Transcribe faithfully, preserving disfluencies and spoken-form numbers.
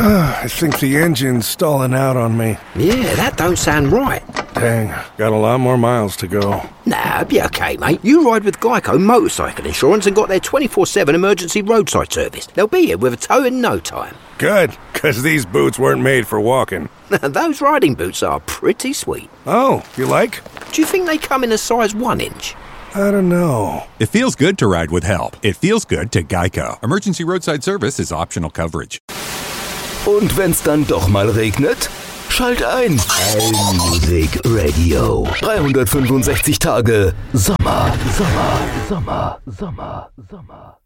I think the engine's stalling out on me. Yeah, that don't sound right. Dang, got a lot more miles to go. Nah, be okay, mate. You ride with Geico Motorcycle Insurance and got their twenty-four seven emergency roadside service. They'll be here with a tow in no time. Good, because these boots weren't made for walking. Those riding boots are pretty sweet. Oh, you like? Do you think they come in a size one inch? I don't know. It feels good to ride with help. It feels good to Geico. Emergency roadside service is optional coverage. Und wenn's dann doch mal regnet? Schalt ein. Allmusik Radio. dreihundertfünfundsechzig Tage Sommer, Sommer, Sommer, Sommer, Sommer.